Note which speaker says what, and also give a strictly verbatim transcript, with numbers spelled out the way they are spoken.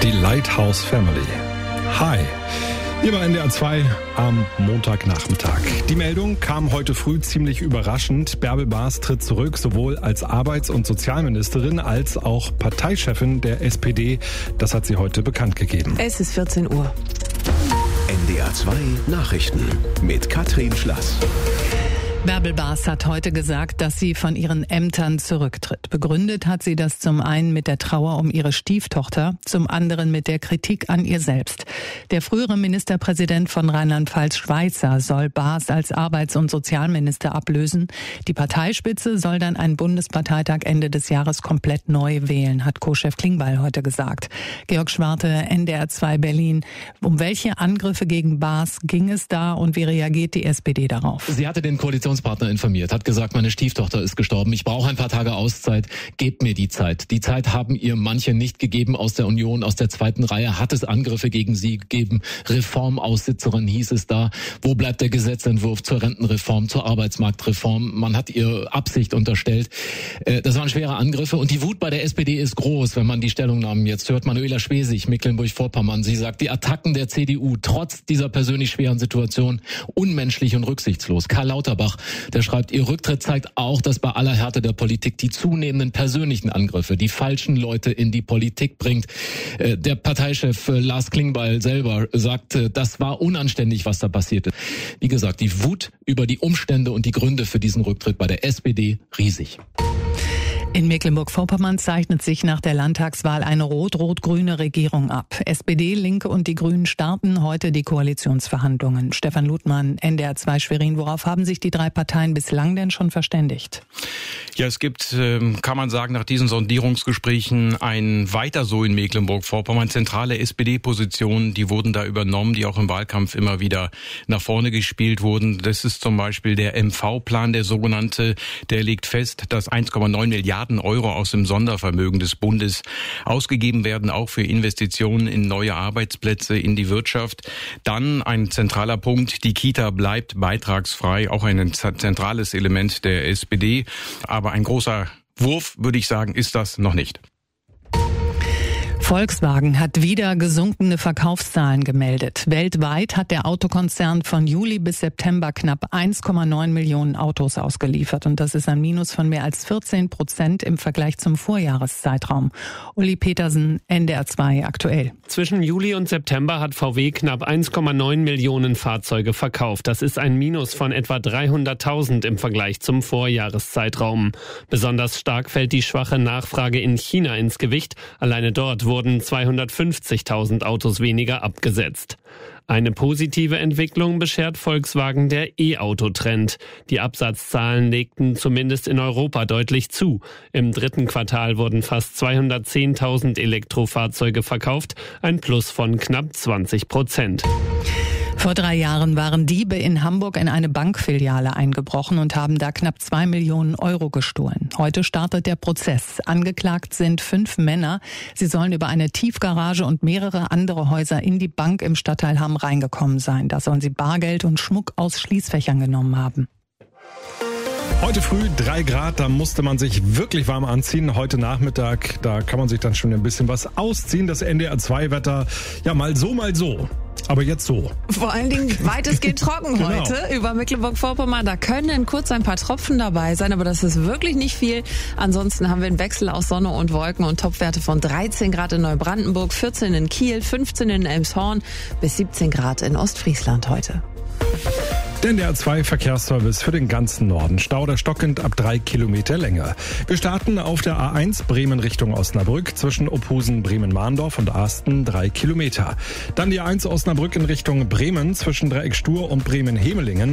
Speaker 1: Die Lighthouse Family. Hi. Hier bei N D R zwei am Montagnachmittag. Die Meldung kam heute früh ziemlich überraschend. Bärbel Baas tritt zurück, sowohl als Arbeits- und Sozialministerin als auch Parteichefin der S P D. Das hat sie heute bekannt gegeben.
Speaker 2: Es ist vierzehn Uhr.
Speaker 3: N D R zwei Nachrichten mit Katrin Schlass.
Speaker 2: Bärbel Baas hat heute gesagt, dass sie von ihren Ämtern zurücktritt. Begründet hat sie das zum einen mit der Trauer um ihre Stieftochter, zum anderen mit der Kritik an ihr selbst. Der frühere Ministerpräsident von Rheinland-Pfalz, Schweizer, soll Baas als Arbeits- und Sozialminister ablösen. Die Parteispitze soll dann einen Bundesparteitag Ende des Jahres komplett neu wählen, hat Co-Chef Klingbeil heute gesagt. Georg Schwarte, N D R zwei Berlin. Um welche Angriffe gegen Baas ging es da und wie reagiert die S P D darauf?
Speaker 4: Sie hatte den Koalitionspartner informiert, hat gesagt, meine Stieftochter ist gestorben, ich brauche ein paar Tage Auszeit, gebt mir die Zeit. Die Zeit haben ihr manche nicht gegeben aus der Union, aus der zweiten Reihe hat es Angriffe gegen sie gegeben. Reformaussitzerin hieß es da. Wo bleibt der Gesetzentwurf zur Rentenreform, zur Arbeitsmarktreform? Man hat ihr Absicht unterstellt. Das waren schwere Angriffe und die Wut bei der S P D ist groß, wenn man die Stellungnahmen jetzt hört. Manuela Schwesig, Mecklenburg-Vorpommern, sie sagt, die Attacken der C D U trotz dieser persönlich schweren Situation unmenschlich und rücksichtslos. Karl Lauterbach, der schreibt, ihr Rücktritt zeigt auch, dass bei aller Härte der Politik die zunehmenden persönlichen Angriffe, die falschen Leute in die Politik bringt. Der Parteichef Lars Klingbeil selber sagt, das war unanständig, was da passiert ist. Wie gesagt, die Wut über die Umstände und die Gründe für diesen Rücktritt bei der S P D riesig.
Speaker 2: In Mecklenburg-Vorpommern zeichnet sich nach der Landtagswahl eine rot-rot-grüne Regierung ab. S P D, Linke und die Grünen starten heute die Koalitionsverhandlungen. Stefan Ludmann, N D R zwei Schwerin. Worauf haben sich die drei Parteien bislang denn schon verständigt?
Speaker 5: Ja, es gibt, kann man sagen, nach diesen Sondierungsgesprächen ein Weiter so in Mecklenburg-Vorpommern. Zentrale S P D-Positionen, die wurden da übernommen, die auch im Wahlkampf immer wieder nach vorne gespielt wurden. Das ist zum Beispiel der M V-Plan, der sogenannte, der legt fest, dass eins Komma neun Milliarden Euro aus dem Sondervermögen des Bundes ausgegeben werden, auch für Investitionen in neue Arbeitsplätze, in die Wirtschaft. Dann ein zentraler Punkt, die Kita bleibt beitragsfrei, auch ein zentrales Element der S P D. Aber ein großer Wurf, würde ich sagen, ist das noch nicht.
Speaker 2: Volkswagen hat wieder gesunkene Verkaufszahlen gemeldet. Weltweit hat der Autokonzern von Juli bis September knapp eins Komma neun Millionen Autos ausgeliefert. Und das ist ein Minus von mehr als vierzehn Prozent im Vergleich zum Vorjahreszeitraum. Uli Petersen, N D R zwei aktuell.
Speaker 6: Zwischen Juli und September hat V W knapp eins Komma neun Millionen Fahrzeuge verkauft. Das ist ein Minus von etwa dreihunderttausend im Vergleich zum Vorjahreszeitraum. Besonders stark fällt die schwache Nachfrage in China ins Gewicht. Alleine dort wurden zweihundertfünfzigtausend Autos weniger abgesetzt. Eine positive Entwicklung beschert Volkswagen der E-Auto-Trend. Die Absatzzahlen legten zumindest in Europa deutlich zu. Im dritten Quartal wurden fast zweihundertzehntausend Elektrofahrzeuge verkauft, ein Plus von knapp zwanzig Prozent.
Speaker 2: Vor drei Jahren waren Diebe in Hamburg in eine Bankfiliale eingebrochen und haben da knapp zwei Millionen Euro gestohlen. Heute startet der Prozess. Angeklagt sind fünf Männer. Sie sollen über eine Tiefgarage und mehrere andere Häuser in die Bank im Stadtteil Hamm reingekommen sein. Da sollen sie Bargeld und Schmuck aus Schließfächern genommen haben.
Speaker 1: Heute früh drei Grad, da musste man sich wirklich warm anziehen. Heute Nachmittag, da kann man sich dann schon ein bisschen was ausziehen. Das N D R zwei Wetter, ja mal so, mal so. Aber jetzt so.
Speaker 7: Vor allen Dingen weitestgehend trocken
Speaker 1: Genau.
Speaker 7: heute über Mecklenburg-Vorpommern. Da können kurz ein paar Tropfen dabei sein, aber das ist wirklich nicht viel. Ansonsten haben wir einen Wechsel aus Sonne und Wolken und Topwerte von dreizehn Grad in Neubrandenburg, vierzehn in Kiel, fünfzehn in Elmshorn bis siebzehn Grad in Ostfriesland heute.
Speaker 1: Der N D R zwei Verkehrsservice für den ganzen Norden. Stau oder stockend ab drei Kilometer Länge. Wir starten auf der A eins Bremen Richtung Osnabrück zwischen Ophusen, Bremen-Mahndorf und Asten drei Kilometer. Dann die A eins Osnabrück in Richtung Bremen zwischen Dreieck Stur und Bremen-Hemelingen.